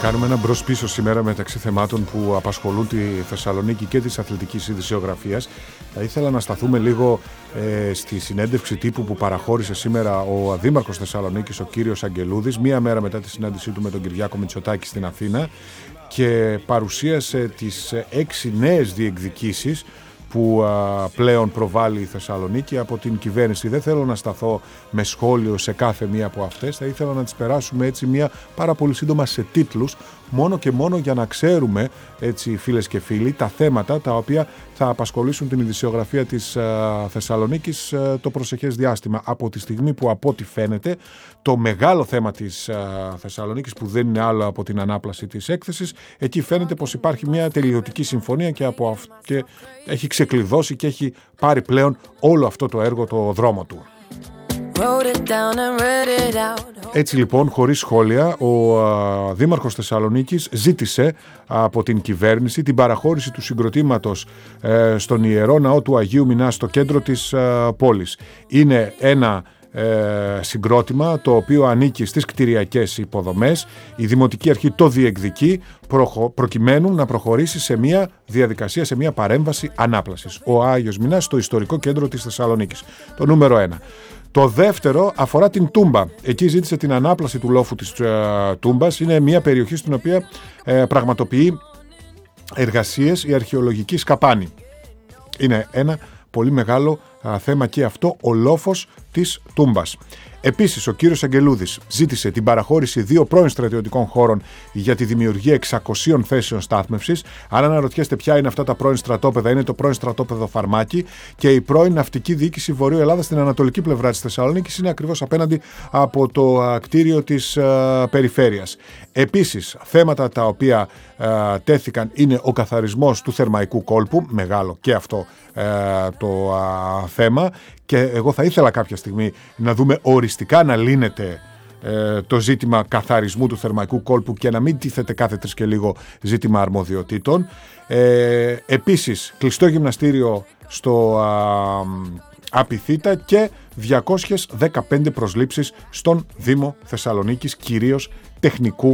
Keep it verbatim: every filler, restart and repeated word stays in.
Κάνουμε ένα μπρος πίσω σήμερα μεταξύ θεμάτων που απασχολούν τη Θεσσαλονίκη και της αθλητικής ειδησιογραφίας. Θα ήθελα να σταθούμε λίγο ε, στη συνέντευξη τύπου που παραχώρησε σήμερα ο Δήμαρχος Θεσσαλονίκης, ο κύριος Αγγελούδης, μία μέρα μετά τη συνάντησή του με τον Κυριάκο Μητσοτάκη στην Αθήνα, και παρουσίασε τις έξι νέες διεκδικήσεις που α, πλέον προβάλλει η Θεσσαλονίκη από την κυβέρνηση. Δεν θέλω να σταθώ με σχόλιο σε κάθε μία από αυτές, θα ήθελα να τις περάσουμε έτσι μία πάρα πολύ σύντομα σε τίτλους, μόνο και μόνο για να ξέρουμε, έτσι φίλες και φίλοι, τα θέματα τα οποία θα απασχολήσουν την ειδησιογραφία της α, Θεσσαλονίκης α, το προσεχές διάστημα. Από τη στιγμή που, από ό,τι φαίνεται, το μεγάλο θέμα της α, Θεσσαλονίκης, που δεν είναι άλλο από την ανάπλαση της έκθεσης, εκεί φαίνεται πως υπάρχει μια τελειωτική συμφωνία και, από αυ... και έχει ξεκλειδώσει και έχει πάρει πλέον όλο αυτό το έργο το δρόμο του. Έτσι λοιπόν, χωρίς σχόλια, ο α, Δήμαρχος Θεσσαλονίκης ζήτησε από την κυβέρνηση την παραχώρηση του συγκροτήματος ε, στον Ιερό Ναό του Αγίου Μινά στο κέντρο της α, πόλης. Είναι ένα ε, συγκρότημα το οποίο ανήκει στις κτηριακές υποδομές. Η Δημοτική Αρχή το διεκδικεί προχω, προκειμένου να προχωρήσει σε μια διαδικασία, σε μια παρέμβαση ανάπλασης. Ο Άγιος Μινάς στο ιστορικό κέντρο της Θεσσαλονίκης. Το νούμερο ένα. Το δεύτερο αφορά την Τούμπα. Εκεί ζήτησε την ανάπλαση του λόφου της ε, Τούμπας. Είναι μια περιοχή στην οποία ε, πραγματοποιεί εργασίες η αρχαιολογική σκαπάνη. Είναι ένα πολύ μεγάλο α, θέμα και αυτό, ο λόφος της Τούμπας. Επίσης, ο κύριος Αγγελούδης ζήτησε την παραχώρηση δύο πρώην στρατιωτικών χώρων για τη δημιουργία εξακοσίων θέσεων στάθμευσης. Αν αναρωτιέστε ποια είναι αυτά τα πρώην στρατόπεδα, είναι το πρώην στρατόπεδο Φαρμάκη και η πρώην ναυτική διοίκηση Βορείου Ελλάδας στην ανατολική πλευρά της Θεσσαλονίκης, είναι ακριβώς απέναντι από το α, κτίριο της α, περιφέρειας. Επίσης, θέματα τα οποία α, τέθηκαν είναι ο καθαρισμός του θερμαϊκού κόλπου, μεγάλο και αυτό α, το α, θέμα, και εγώ θα ήθελα κάποια στιγμή να δούμε οριστικά να λύνεται ε, το ζήτημα καθαρισμού του θερμαϊκού κόλπου και να μην τίθεται κάθε τρεις και λίγο ζήτημα αρμοδιοτήτων. Ε, επίσης, κλειστό γυμναστήριο στο α, Απιθύτα και διακόσιες δεκαπέντε προσλήψεις στον Δήμο Θεσσαλονίκης, κυρίως τεχνικού